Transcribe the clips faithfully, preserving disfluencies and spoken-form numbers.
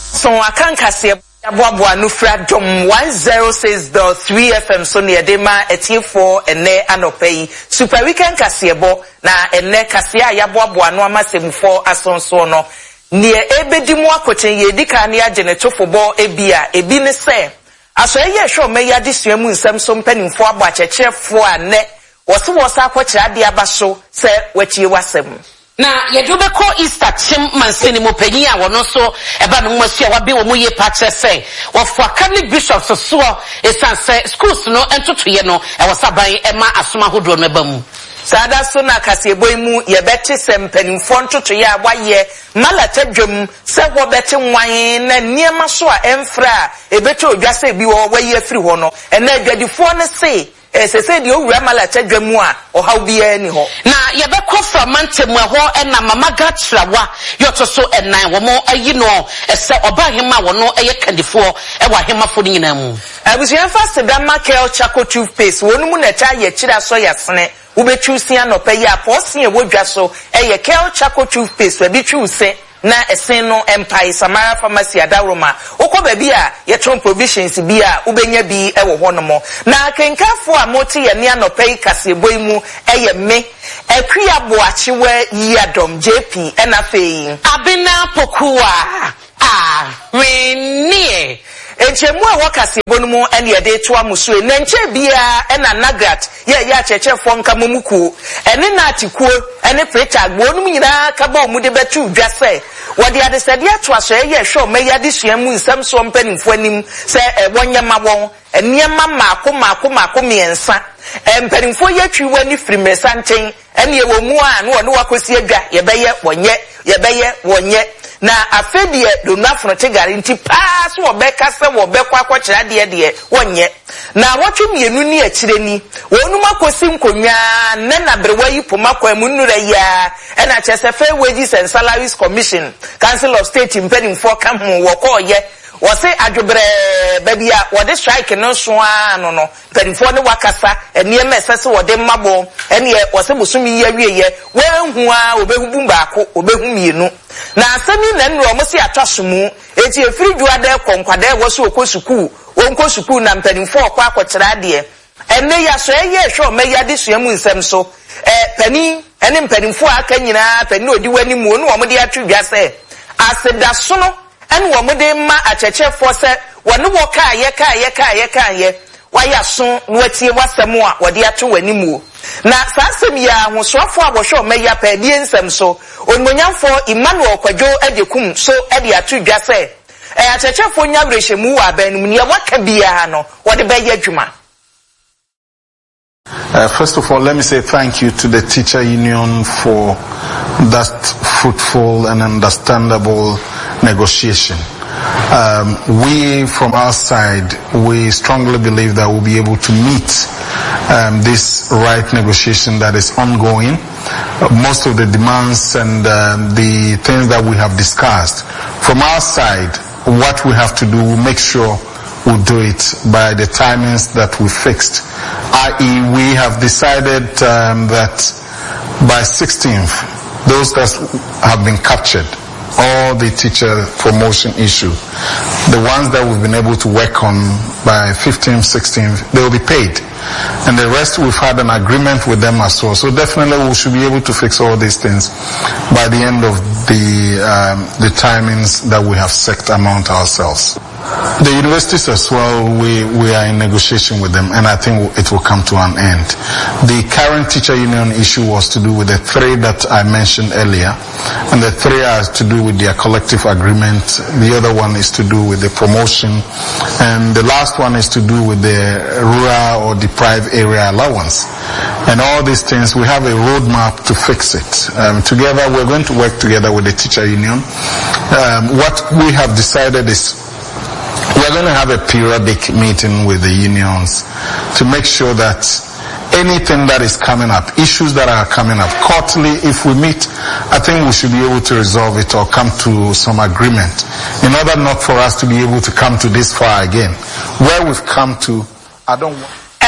So akankase aboabo anufra dom one oh six point three F M so ne de ma etifo ene anopai super weekend kasebo na ene kase a yaboabo anu amasemfo asonso no ne ebedi mu akoten ye dika ne agene tofobo ebia ebi ne se aso eye hwe meya desua mu nsam so mpanimfo abo achechefo ane wose wose akoche ade abaso se wachie wasem na yedubeko Easter chim mansini mo panyi a wono so eba no masu a wabe wo mo ye pa che se wo fo Catholic bishops so esanse schools no entotoye no e wosaban e ma asoma hodo no eba mu sada so na kasebo mu ye beti se mpanimfo ntotoye a waye malata dwam se wo beti nwan na niema so a emfra ebeti odwase bi wo waye afiri ho no ena adwadifo ne se ese se di owura malata dwamu a ohaw bia ni ho na yebekọ from mantemu ho ena mama gatrawa yoto so enan wo mo ayi no ese oba hema wo no eye kandifo e wa hema fo nyina mu abusuan fast da makel chako toothpaste wonu mu na cha ye kira so yasene wo betusia no pa ya posin e wodwa so eye kel chako toothpaste we bi twuse na esen no empire Samara pharmacy adaroma okoba bi a yetron provisions bi a ubenya bi e wo honomo na kenkafo a moti ye ne anopai kasebo mu eye me akua boachewa yadom J P ena fei abina pokua ah renie enchemu a wakasebo no mu ene ye de to amuso na nche bia ena nagrat ye ya chechefo nka momuku ene na atikuo ene preacher agbo no nyina ka ba mu de betu dwase wodi adesade ato aso ye hwe o meya de sua mu nsam so mpanimfo anim se wonye mabon eniema maako maako maako miensa mpanimfo ye twiwa ni frimesa nchen ene ye wo mu a no no wakosi adwa ye beye wonye ye beye wonye na afedie do nafrote guarantee pass wo beka se wo bekwa kwakira de de wonye na wotwe mienu ni akire ni wonu makosi nkonwa ne na brewa yi pomakwa mu nura ya e na chesefe wages and salaries commission council of state impending for come wo ko ye wo se adwobre babia wo de strike no so ano no impending ne wakasa eniema esese wo de mabo ene ye wo se bosumi ya wieye wanhu a obehubu mbaako obehu mienu na asemi na nro mo si atwasomu eti efiri duade konkwade wo so okosuku wonko suku na mpanimfo okwa akokyera de enne ya so eye hwe o meya de suamu nsem so eh pani ene mpanimfo aka nyina pani odi wani mu no wo de atwedwa se aseda so no ene wo de ma achechefo se wone wo ka ye ka ye ka ye ka ye waya so no atie wasem a wo de atwe wani mu na sasem ya hosofo abohwe o meya pa die nsem so onmonyamfo Emmanuel Kwadwo adekum so ade atwedwa se eh achechefo nyabrehemu wa banum ne waka bia no wode beye adwuma. Uh, first of all, let me say thank you to the teacher union for that fruitful and understandable negotiation. Um, we, from our side, we strongly believe that we'll be able to meet um, this right negotiation that is ongoing. Uh, most of the demands and um, the things that we have discussed, from our side, what we have to do, we'll make sure we'll do it by the timings that we fixed. that is, we have decided um, that by sixteenth, those that have been captured, all the teacher promotion issue, the ones that we've been able to work on by fifteenth, sixteenth, they will be paid. And the rest, we've had an agreement with them as well. So definitely we should be able to fix all these things by the end of the um, the timings that we have set among ourselves. The universities as well, we, we are in negotiation with them, and I think it will come to an end. The current teacher union issue was to do with the three that I mentioned earlier, and the three are to do with their collective agreement. The other one is to do with the promotion, and the last one is to do with the rural or deprived area allowance. And all these things, we have a roadmap to fix it. Um, together, we're going to work together with the teacher union. Um, what we have decided is we're going to have a periodic meeting with the unions to make sure that anything that is coming up, issues that are coming up, quarterly, if we meet, I think we should be able to resolve it or come to some agreement in order not for us to be able to come to this far again. Where we've come to, I don't want...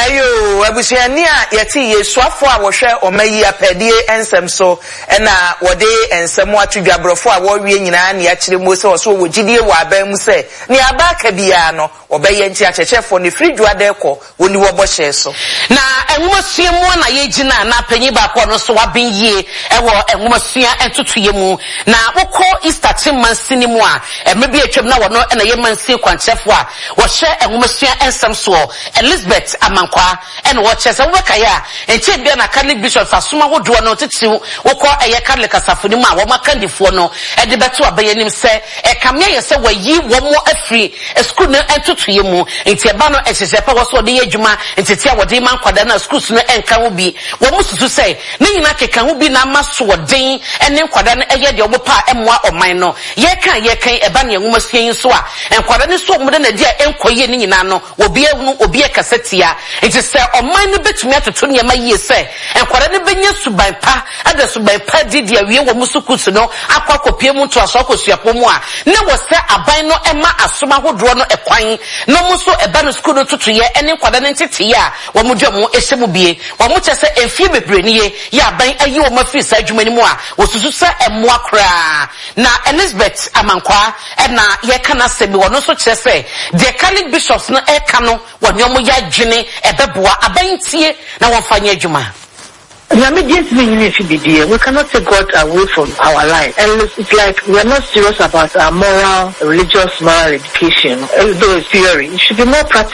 Ayo, abusuani a yeti yesuafo a wo hwe omayi apedie ensem so na wode ensem atudwabrofo a wo wie nyina na ya kire mo se wo so wo gidie wo aba mu se ne aba ka bia no obeye nti achechefo ne fridua de ko woni wo bo hye so na enwomasuo mu na ye gina na panyi ba ko no so waben yie ewo enwomasuo entotoye mu na wokọ Easter timansini mu a emebi atwam na wono na ye mansi kwanchefo a wo hye enwomasuo ensem so Elizabeth Amankwa ene wo chese wo kaya enche bia na Catholic bishops asoma wodo no tetiw wokọ eye Catholic asafoni mu a wo makandifo no e de beto abayanim se e kamya ye se wayi wo mo afri school no entotoye mu enti eba no ehyehe pa wo so de yedwuma enti tia wo de man kwada na schools no enka wo bi wo mususu se ne nyina keka wo bi na maso den ene kwada no eye de obopa emwa oman no ye kan ye kan eba na enwomasuo so a enkwada ne so mo de na dia enkoye ne nyina no obi enu obi ekasetia enti se oman no betumi atoto ne ma yie se enkwada ne benya suban pa ada suban pa didi awie wo musukus no akwa kopie mu to aso akosuapo mu a ne wo se aban no ema asoma hodro no ekwan no mu so eba no school no tutuye ene enkwada ne ntete a wo mu dwam ehyemu bie wo mu kyese efie bebre ne ye ya aban ayi wo mafi sa adwuma ni mu a wo susu se emmoa kra na Elizabeth Amankwa na ye kana sebi wo no so kyese the Catholic bishops no e kano wo ne omo ya dwene ebeboa abantie na wo fanya adwuma. We cannot take God away from our life. And it's like we are not serious about our moral, religious, moral education. Although it's theory, it should be more practical.